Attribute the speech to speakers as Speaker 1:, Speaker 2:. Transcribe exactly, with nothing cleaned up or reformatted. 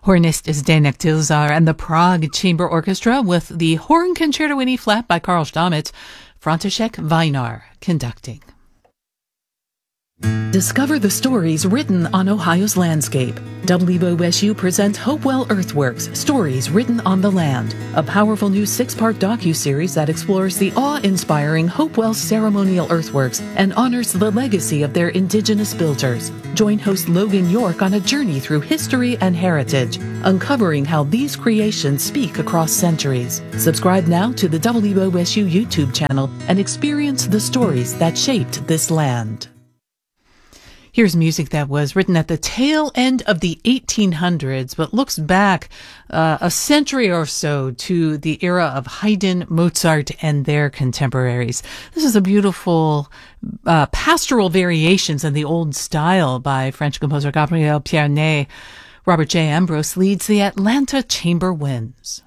Speaker 1: Hornist is Danek Dilzar, and the Prague Chamber Orchestra with the Horn Concerto in E-flat by Karl Stamitz, František Vajnar conducting. Discover the stories written on Ohio's landscape. W O S U presents Hopewell Earthworks, Stories Written on the Land, a powerful new six-part docuseries that explores the awe-inspiring Hopewell ceremonial earthworks and honors the legacy of their indigenous builders. Join host Logan York on a journey through history and heritage, uncovering how these creations speak across centuries. Subscribe now to the W O S U YouTube channel and experience the stories that shaped this land. Here's music that was written at the tail end of the eighteen hundreds, but looks back uh, a century or so to the era of Haydn, Mozart, and their contemporaries. This is a beautiful uh, pastoral variations in the old style by French composer Gabriel Pierné. Robert J. Ambrose leads the Atlanta Chamber Winds.